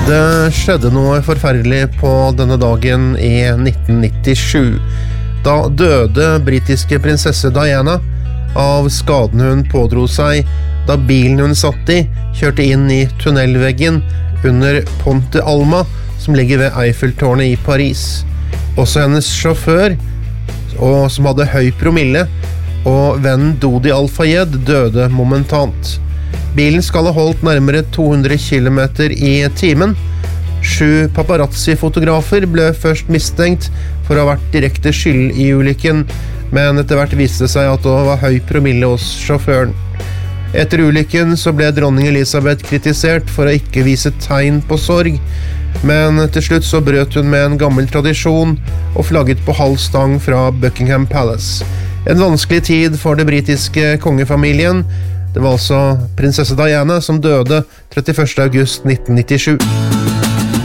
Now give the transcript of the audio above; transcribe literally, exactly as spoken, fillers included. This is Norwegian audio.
Det skjedde noe forferdelig på denne dagen i nitten nittisju. Da døde britiske prinsesse Diana av skaden hun pådro seg da bilen hun satt i kjørte inn i tunnelveggen under Pont de Alma, som ligger ved Eiffeltårnet i Paris. Også hennes sjåfør, og som hadde høy promille, og vennen Dodi Al-Fayed døde momentant. Bilen skal ha holdt nærmere to hundre kilometer i timen. Sju paparazzi-fotografer ble først mistenkt for å ha vært direkte skyld i ulykken, men etter hvert viste det seg at det var høy promille hos sjåføren. Etter ulykken så ble dronning Elisabeth kritisert for å ikke vise tegn på sorg, men til slutt så brøt hun med en gammel tradisjon og flagget på halv stang fra Buckingham Palace. En vanskelig tid for det britiske kongefamilien. Det var altså prinsesse Diana som døde trettiførste august nitten nittisju.